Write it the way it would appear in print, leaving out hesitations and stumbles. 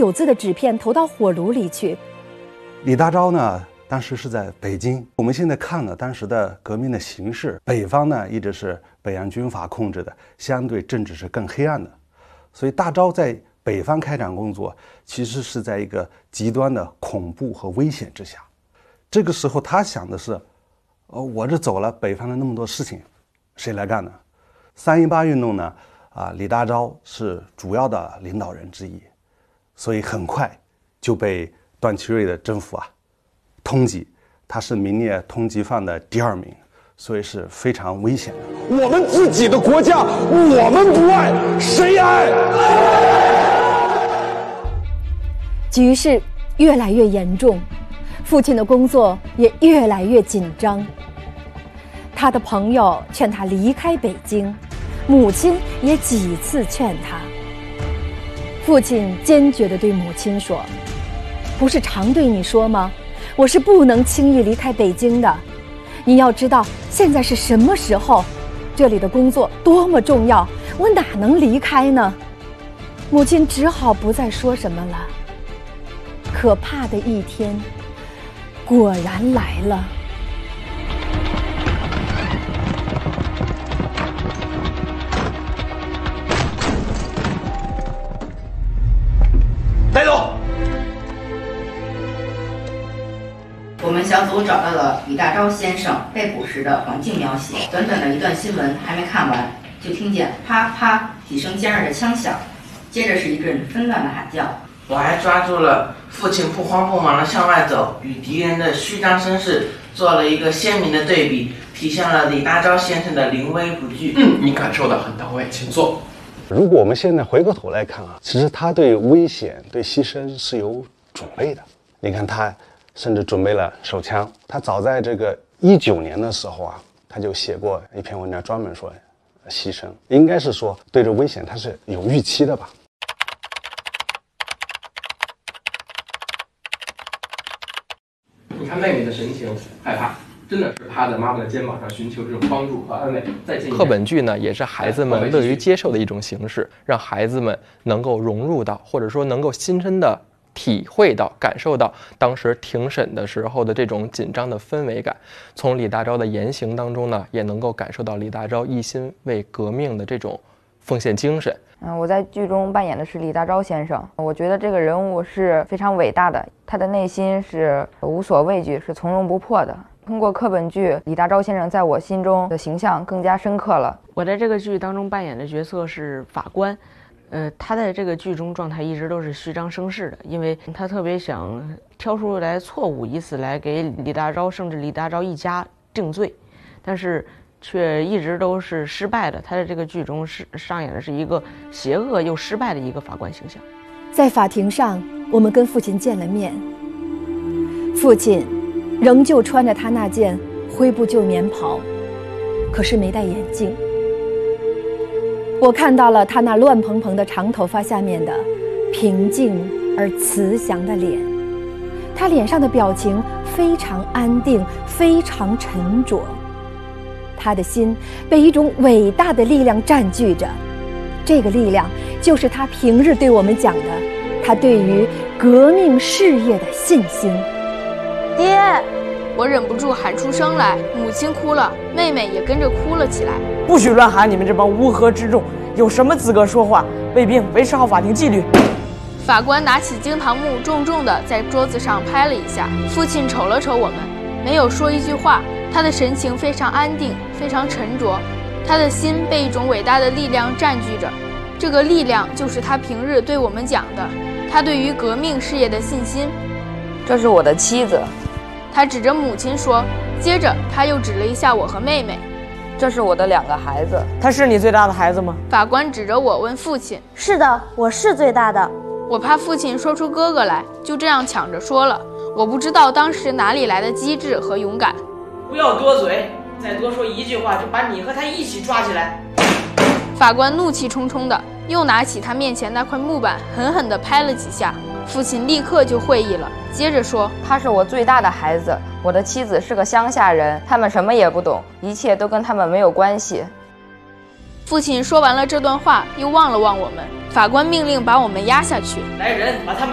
有字的纸片投到火炉里去。 李大钊呢，当时是在北京。我们现在看了当时的革命的形势，北方呢一直是北洋军阀控制的，相对政治是更黑暗的。所以大钊在北方开展工作，其实是在一个极端的恐怖和危险之下。这个时候他想的是，我这走了，北方的那么多事情，谁来干呢？3·18运动呢，李大钊是主要的领导人之一，所以很快就被段祺瑞的政府通缉，他是名列通缉犯的第2名，所以是非常危险的。 我们自己的国家，我们不爱，谁爱？ 局势越来越严重，父亲的工作也越来越紧张。他的朋友劝他离开北京，母亲也几次劝他。父亲坚决地对母亲说：“不是常对你说吗？我是不能轻易离开北京的。你要知道现在是什么时候，这里的工作多么重要，我哪能离开呢？”母亲只好不再说什么了。可怕的一天果然来了。 带走。 我们小组找到了李大钊先生被捕时的环境描写。短短的一段新闻还没看完，就听见啪啪几声尖锐的枪响，接着是一阵纷乱的喊叫。 我还抓住了父亲不慌不忙地向外走，与敌人的虚张声势做了一个鲜明的对比，体现了李大钊先生的临危不惧。 你感受得很到位，请坐。 如果我们现在回过头来看其实他对危险、对牺牲是有准备的。你看，他甚至准备了手枪。他早在这个19年的时候他就写过一篇文章，专门说牺牲，应该是说对这危险他是有预期的吧。 你看妹妹的神情，害怕，真的是趴在妈妈的肩膀上寻求这种帮助和安慰。再见。课本剧呢，也是孩子们乐于接受的一种形式，让孩子们能够融入到，或者说能够亲身的体会到、感受到当时庭审的时候的这种紧张的氛围感。从李大钊的言行当中呢，也能够感受到李大钊一心为革命的这种奉献精神。 我在剧中扮演的是李大钊先生，我觉得这个人物是非常伟大的，他的内心是无所畏惧，是从容不迫的。通过课本剧，李大钊先生在我心中的形象更加深刻了。 我在这个剧当中扮演的角色是法官，他在这个剧中状态一直都是虚张声势的，因为他特别想挑出来错误，以此来给李大钊甚至李大钊一家定罪，但是却一直都是失败的。他在这个剧中上演的是一个邪恶又失败的一个法官形象。 在法庭上，我们跟父亲见了面，父亲仍旧穿着他那件灰布旧棉袍，可是没戴眼镜。我看到了他那乱蓬蓬的长头发下面的平静而慈祥的脸，他脸上的表情非常安定，非常沉着。他的心被一种伟大的力量占据着，这个力量就是他平日对我们讲的，他对于革命事业的信心。 爹！我忍不住喊出声来，母亲哭了，妹妹也跟着哭了起来。 不许乱喊！你们这帮乌合之众，有什么资格说话？卫兵，维持好法庭纪律。 法官拿起惊堂木，重重地在桌子上拍了一下。父亲瞅了瞅我们，没有说一句话，他的神情非常安定，非常沉着，他的心被一种伟大的力量占据着。这个力量就是他平日对我们讲的，他对于革命事业的信心。 这是我的妻子。 他指着母亲说，接着他又指了一下我和妹妹。 这是我的2个孩子。 他是你最大的孩子吗？ 法官指着我问父亲。 是的，我是最大的。 我怕父亲说出哥哥来，就这样抢着说了。我不知道当时哪里来的机智和勇敢。 不要多嘴，再多说一句话就把你和他一起抓起来。 法官怒气冲冲的又拿起他面前那块木板，狠狠地拍了几下。父亲立刻就会意了，接着说， 他是我最大的孩子，我的妻子是个乡下人，他们什么也不懂，一切都跟他们没有关系。 父亲说完了这段话，又望了望我们。法官命令把我们押下去。 来人，把他们